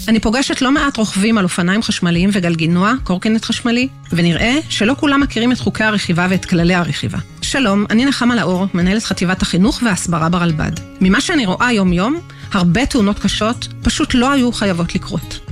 אני פוגשת לא מעט רוכבים על אופניים חשמליים וגלגינוע, קורקינט חשמלי, ונראה שלא כולם מכירים את חוקי הרכיבה ואת כללי הרכיבה. שלום, אני נחמה לאור, מנהלת חטיבת החינוך וההסברה ברלב"ד. ממה שאני רואה יום יום, הרבה תאונות קשות פשוט לא היו חייבות לקרות.